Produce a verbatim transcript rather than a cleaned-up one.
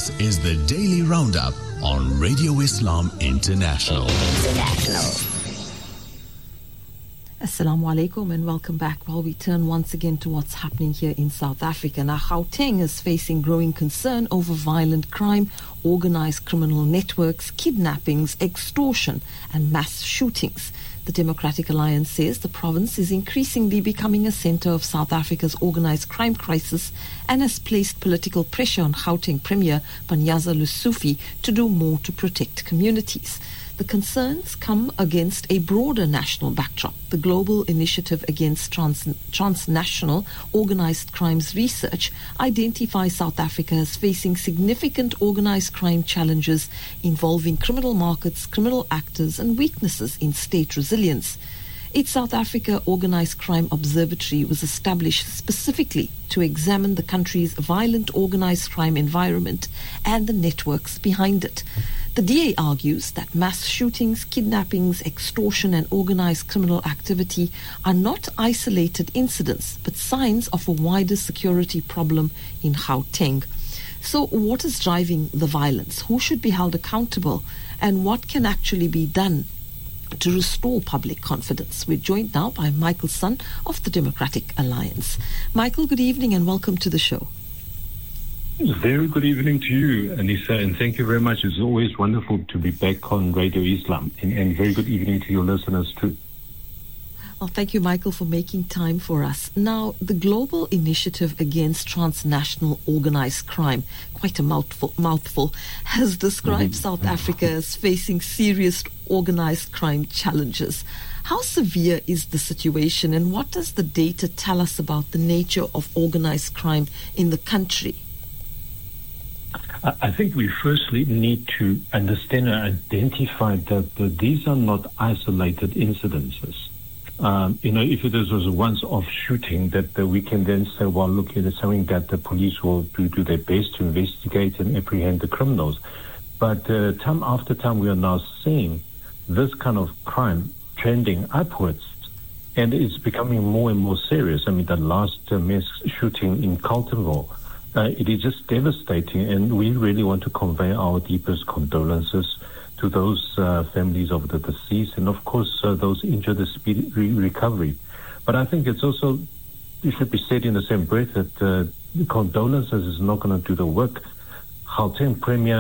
This is the Daily Roundup on Radio Islam International. International. Assalamu alaikum and welcome back. While we turn once again to what's happening here in South Africa. Now, Gauteng is facing growing concern over violent crime, organized criminal networks, kidnappings, extortion and mass shootings. The Democratic Alliance says the province is increasingly becoming a center of South Africa's organized crime crisis and has placed political pressure on Gauteng Premier Panyaza Lesufi to do more to protect communities. The concerns come against a broader national backdrop. The Global Initiative Against Trans- Transnational Organized Crimes Research identifies South Africa as facing significant organized crime challenges involving criminal markets, criminal actors, and weaknesses in state resilience. Its South Africa Organized Crime Observatory was established specifically to examine the country's violent organized crime environment and the networks behind it. The D A argues that mass shootings, kidnappings, extortion and organized criminal activity are not isolated incidents, but signs of a wider security problem in Gauteng. So what is driving the violence? Who should be held accountable? And what can actually be done to restore public confidence? We're joined now by Michael Sun of the Democratic Alliance. Michael, good evening and welcome to the show. Very good evening to you, Anissa, and thank you very much. It's always wonderful to be back on Radio Islam, and, and very good evening to your listeners too. Well, thank you, Michael, for making time for us. Now, the Global Initiative Against Transnational Organized Crime, quite a mouthful, mouthful has described mm-hmm. South Africa as facing serious organized crime challenges. How severe is the situation, and what does the data tell us about the nature of organized crime in the country? I think we firstly need to understand and identify that, that these are not isolated incidences. Um, you know, if this was a once-off shooting, that uh, we can then say, well, look, it is something that the police will do, do their best to investigate and apprehend the criminals. But uh, time after time, we are now seeing this kind of crime trending upwards, and it's becoming more and more serious. I mean, the last uh, mass shooting in Carletonville, uh, it is just devastating, and we really want to convey our deepest condolences to those uh, families of the deceased, and of course uh, those injured, the speedy re- recovery. But I think it's also, it should be said in the same breath that uh, condolences is not going to do the work. Gauteng Premier